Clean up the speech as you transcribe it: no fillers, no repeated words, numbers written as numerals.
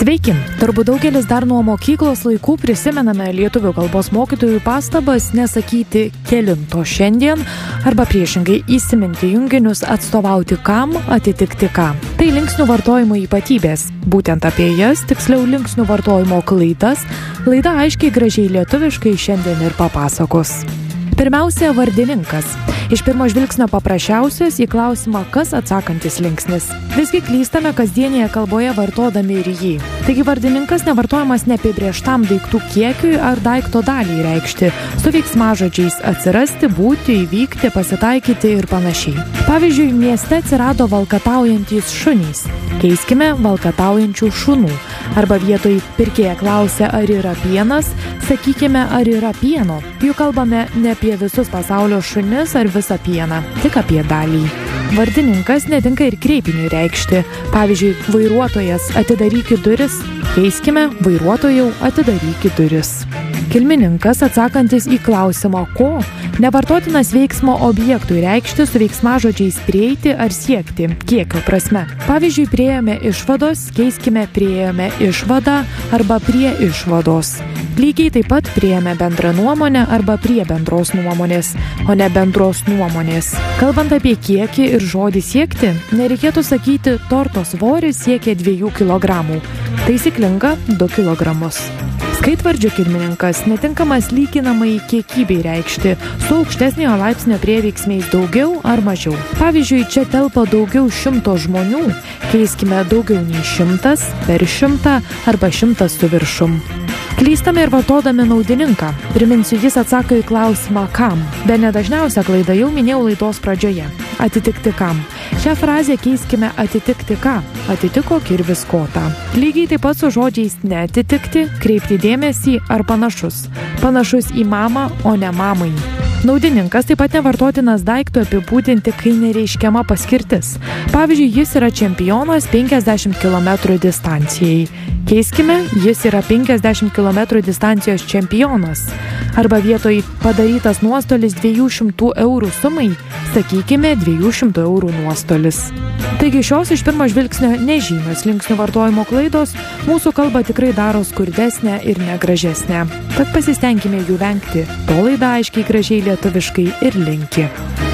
Sveiki! Turbūt daugelis dar nuo mokyklos laikų prisimename lietuvių kalbos mokytojų pastabas nesakyti kelinto šiandien arba priešingai įsiminti junginius atstovauti kam, atitikti ką. Tai linksnių vartojimo ypatybės. Būtent apie jas, tiksliau linksnių vartojimo klaidas, laida aiškiai gražiai lietuviškai šiandien ir papasakos. Pirmiausia, vardininkas. Iš pirmo žvilgsnio paprasčiausias į klausimą, kas atsakantis linksnis. Visgi klystame kasdienėje kalboje vartodami ir jį. Taigi vardininkas nevartojamas neapibrėžtam daiktų kiekiui ar daikto daliai reikšti, su veiksmažodžiais atsirasti, būti, įvykti, pasitaikyti ir panašiai. Pavyzdžiui, mieste atsirado valkataujantys šunys. Keiskime valkataujančių šunų. Arba vietoj pirkėja klausia, ar yra pienas, sakykime, ar yra pieno. Juk kalbame ne apie visus pasaulio šunis ar visą pieną, tik apie dalį. Vardininkas netinka ir kreipiniui reikšti. Pavyzdžiui, vairuotojas atidarykit duris, keiskime vairuotojau atidarykit duris. Kilmininkas atsakantis į klausimą ko, nevartotinas veiksmo objektui reikšti su veiksmažodžiais prieiti ar siekti, kiekio prasme. Pavyzdžiui, priėjome išvados, keiskime priėjome išvadą arba prie išvados. Lygiai taip pat priėjome bendrą nuomonę arba prie bendros nuomonės, o ne bendros nuomonės. Kalbant apie kiekį ir žodį siekti, nereikėtų sakyti torto svoris siekia 2 kg. Taisyklinga 2 kg. Skaitvardžio kilmininkas netinkamas lyginamai kiekybei reikšti su aukštesniojo laipsnio prieveiksmiais daugiau ar mažiau. Pavyzdžiui, čia telpa daugiau 100 žmonių, keiskime daugiau nei 100 per 100 arba 100 su viršum. Klystame ir vartodami naudininką. Priminsiu, jis atsako į klausimą kam. Bene dažniausia klaida jau minėjau laidos pradžioje. Atitikti kam. Šią frazę keiskime atitikti ką. Atitiko kirvis kotą. Lygiai taip pat su žodžiais neatitikti, kreipti dėmesį ar panašus. Panašus į mamą, o ne mamai. Naudininkas taip pat nevartotinas daiktui apibūdinti, kai nereiškiama paskirtis. Pavyzdžiui, jis yra čempionas 50 km distancijai. Keiskime, jis yra 50 km distancijos čempionas. Arba vietoj padarytas nuostolis 200 eurų sumai, sakykime 200 eurų nuostolis. Taigi šios iš pirmo žvilgsnio nežymios linksnių vartojimo klaidos mūsų kalbą tikrai daro skurdesnę ir negražesnę. Tad pasistengime jų vengti. To laida aiškiai gražiai lietuviškai ir linki.